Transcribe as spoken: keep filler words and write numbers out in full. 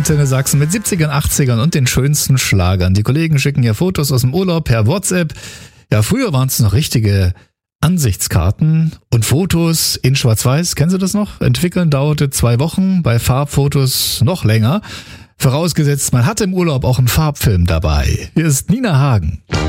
Antenne Sachsen mit siebzigern, achtzigern und den schönsten Schlagern. Die Kollegen schicken hier Fotos aus dem Urlaub per WhatsApp. Ja, früher waren es noch richtige Ansichtskarten und Fotos in Schwarz-Weiß. Kennen Sie das noch? Entwickeln dauerte zwei Wochen, bei Farbfotos noch länger. Vorausgesetzt, man hatte im Urlaub auch einen Farbfilm dabei. Hier ist Nina Hagen.